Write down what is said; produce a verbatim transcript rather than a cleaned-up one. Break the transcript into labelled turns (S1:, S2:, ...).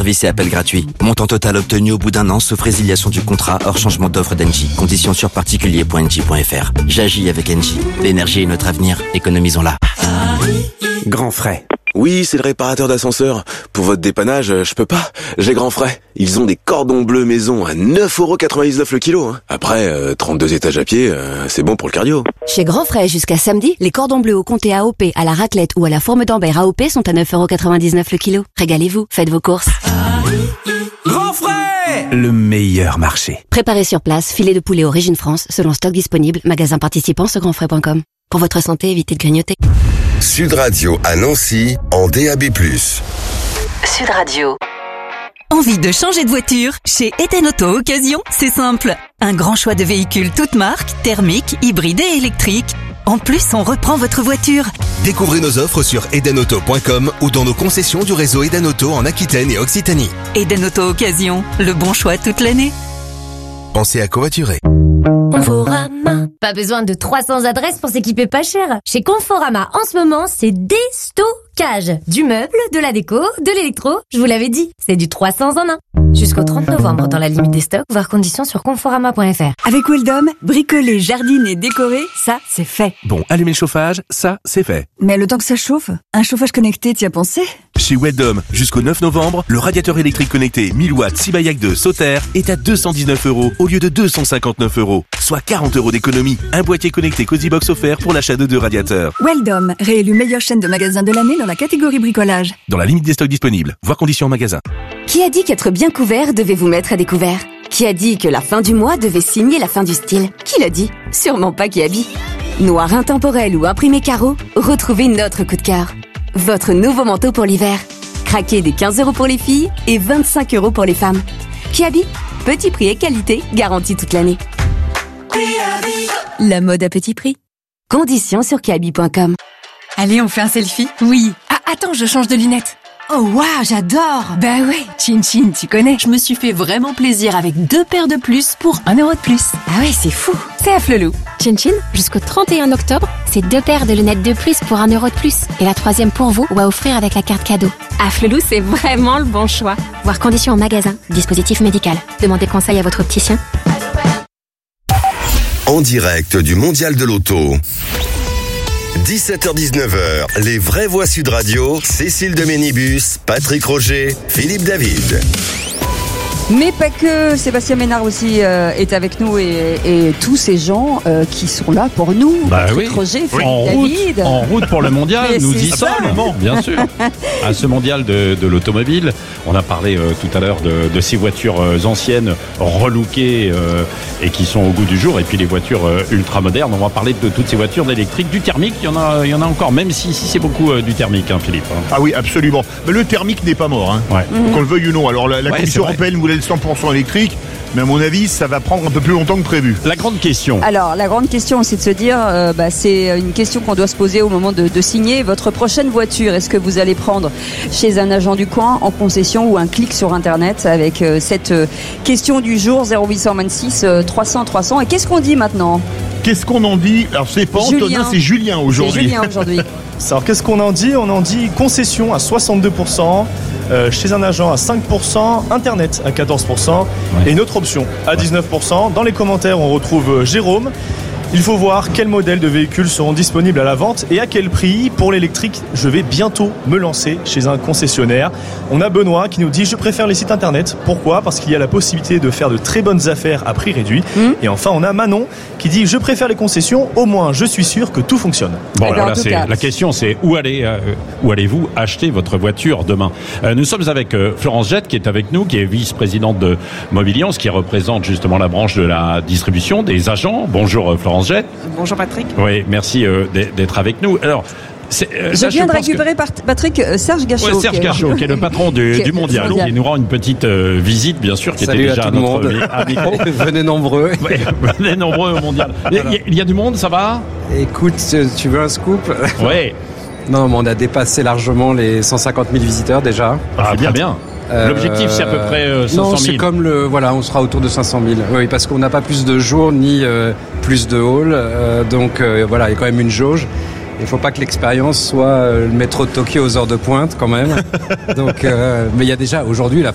S1: service et appel gratuit. Montant total obtenu au bout d'un an, sauf résiliation du contrat hors changement d'offre d'Engie. Conditions sur particulier point engie point f r. J'agis avec Engie. L'énergie est notre avenir. Économisons-la.
S2: Grand Frais.
S3: Oui, c'est le réparateur d'ascenseur. Pour votre dépannage, je peux pas. J'ai Grand Frais. Ils ont des cordons bleus maison à neuf euros quatre-vingt-dix-neuf le kilo. Hein. Après, euh, trente-deux étages à pied, euh, c'est bon pour le cardio.
S4: Chez Grand Frais, jusqu'à samedi, les cordons bleus au comté A O P, à la raclette ou à la forme d'Ambert A O P sont à neuf euros quatre-vingt-dix-neuf le kilo. Régalez-vous, faites vos courses.
S2: Grand Frais, le meilleur marché.
S4: Préparez sur place, filet de poulet Origine France, selon stock disponible, magasin participant sur grand frais point com. Pour votre santé, évitez de grignoter.
S5: Sud Radio à Nancy, en D A B plus.
S4: Sud Radio.
S6: Envie de changer de voiture? Chez Eden Auto Occasion, c'est simple. Un grand choix de véhicules toutes marques, thermiques, hybrides et électriques. En plus, on reprend votre voiture.
S7: Découvrez nos offres sur eden auto point com ou dans nos concessions du réseau Eden Auto en Aquitaine et Occitanie.
S6: Eden Auto Occasion, le bon choix toute l'année.
S7: Pensez à covoiturer.
S8: Conforama. Pas besoin de trois cents adresses pour s'équiper pas cher. Chez Conforama, en ce moment, c'est déstockage. Du meuble, de la déco, de l'électro. Je vous l'avais dit, c'est du trois cents en un. Jusqu'au trente novembre dans la limite des stocks, voir conditions sur conforama point f r.
S9: Avec Weldom, bricoler, jardiner, décorer, ça, c'est fait.
S10: Bon, allumer le chauffage, ça, c'est fait.
S9: Mais le temps que ça chauffe, un chauffage connecté, t'y as pensé?
S10: Chez Weldom, jusqu'au neuf novembre, le radiateur électrique connecté mille watts Sibayak deux Sauter est à deux cent dix-neuf euros au lieu de deux cent cinquante-neuf euros, soit quarante euros d'économie. Un boîtier connecté Cozybox offert pour l'achat de deux radiateurs.
S9: Weldom, réélu meilleure chaîne de magasins de l'année dans la catégorie bricolage.
S10: Dans la limite des stocks disponibles, voir conditions en magasin.
S4: Qui a dit qu'être bien couvert devait vous mettre à découvert? Qui a dit que la fin du mois devait signer la fin du style? Qui l'a dit? Sûrement pas Kiabi. Noir intemporel ou imprimé carreau, retrouvez notre coup de cœur. Votre nouveau manteau pour l'hiver. Craquez des quinze euros pour les filles et vingt-cinq euros pour les femmes. Kiabi, petit prix et qualité garantie toute l'année. La mode à petit prix. Conditions sur kiabi point com.
S11: Allez, on fait un selfie? Oui. Ah, attends, je change de lunettes. Oh waouh, j'adore. Bah ouais, Chin Chin, tu connais. Je me suis fait vraiment plaisir avec deux paires de plus pour un euro de plus.
S8: Ah ouais, c'est fou.
S11: C'est à Flelou.
S8: Chin Chin, jusqu'au trente et un octobre, c'est deux paires de lunettes de plus pour un euro de plus. Et la troisième pour vous ou à offrir avec la carte cadeau. À Flelou, c'est vraiment le bon choix. Voir conditions en magasin. Dispositif médical. Demandez conseil à votre opticien.
S5: En direct du Mondial de l'Auto. dix-sept heures dix-neuf heures, les vraies voix Sud Radio, Cécile de Ménibus, Patrick Roger, Philippe David.
S12: Mais pas que, Sébastien Ménard aussi euh, est avec nous et, et tous ces gens euh, qui sont là pour nous.
S13: Bah
S12: Patrick
S13: oui.
S12: Roger,
S13: Oui.
S12: Philippe
S13: En
S12: David.
S13: route, en route pour le mondial,
S12: Mais
S13: nous
S12: c'est
S13: y
S12: ça.
S13: sommes, bien sûr. À ce mondial de, de l'automobile, on a parlé euh, tout à l'heure de, de ces voitures euh, anciennes, relookées euh, et qui sont au goût du jour, et puis les voitures euh, ultra modernes. On va parler de toutes ces voitures d'électrique, du thermique. Il y en a, il y en a encore, même si, si c'est beaucoup euh, du thermique, hein, Philippe. Hein.
S14: Ah oui, absolument. Mais le thermique n'est pas mort, hein.
S13: Ouais.
S12: Mhm.
S14: Qu'on le veuille ou non. Alors la, la
S13: Ouais,
S14: Commission
S13: c'est vrai.
S14: européenne voulait le cent pour cent électrique, mais à mon avis, ça va prendre un peu plus longtemps que prévu.
S13: La grande question.
S12: Alors, la grande question, c'est de se dire, euh, bah, c'est une question qu'on doit se poser au moment de, de signer votre prochaine voiture. Est-ce que vous allez prendre chez un agent du coin, en concession ou un clic sur Internet avec euh, cette euh, question du jour zéro huit cent vingt-six euh, trois cents trois cents. Et qu'est-ce qu'on dit maintenant?
S14: Qu'est-ce qu'on en dit? Alors c'est pas
S12: Julien.
S14: Antonin, c'est Julien
S12: C'est
S14: aujourd'hui.
S12: Julien aujourd'hui.
S15: Alors qu'est-ce qu'on en dit? On en dit concession à soixante-deux pour cent, euh, chez un agent à cinq pour cent, Internet à quatorze pour cent
S13: Ouais.
S15: et une autre option à dix-neuf pour cent. Dans les commentaires, on retrouve euh, Jérôme. Il faut voir quels modèles de véhicules seront disponibles à la vente et à quel prix. Pour l'électrique, je vais bientôt me lancer chez un concessionnaire. On a Benoît qui nous dit « Je préfère les sites internet ». Pourquoi? Parce qu'il y a la possibilité de faire de très bonnes affaires à prix réduit. Mmh. Et enfin, on a Manon qui dit « Je préfère les concessions, au moins je suis sûr que tout fonctionne ».
S13: Bon,
S12: Eh ben,
S13: alors
S12: en
S13: là,
S12: tout
S13: c'est,
S12: cas.
S13: la question, c'est où, allez, euh, où allez-vous acheter votre voiture demain? euh, Nous sommes avec euh, Florence Jette qui est avec nous, qui est vice-présidente de Mobiliance, qui représente justement la branche de la distribution des agents. Bonjour euh, Florence Jette.
S11: Bonjour Patrick.
S13: Oui, merci euh, d'être avec nous. Alors, c'est, euh,
S12: Je
S13: là,
S12: viens de
S13: pense que-
S12: récupérer par Patrick euh, Serge Gachot.
S13: Ouais, Serge
S12: qui est-
S13: Gachot, qui est le patron du,
S12: qui est-
S13: du mondial,
S12: mondial.
S13: qui nous rend une petite euh, visite, bien sûr, qui
S16: Salut
S13: était
S16: à
S13: déjà
S16: tout le
S13: notre
S16: monde.
S13: mi- à micro.
S16: Venez nombreux.
S13: Ouais, venez nombreux au mondial. Il y, a- il y a du monde, ça va?
S16: Écoute, tu veux un scoop?
S13: Ouais.
S16: Non, mais on a dépassé largement les cent cinquante mille visiteurs déjà.
S13: Ah, bien, bien.
S16: Euh,
S13: L'objectif, c'est à peu près euh, cinq cent mille.
S16: Non, c'est comme le, voilà, on sera autour de cinq cent mille. Oui, parce qu'on n'a pas plus de jours ni euh, plus de halls. Euh, donc euh, voilà, il y a quand même une jauge. Il ne faut pas que l'expérience soit euh, le métro de Tokyo aux heures de pointe quand même. Donc, euh, mais il y a déjà aujourd'hui la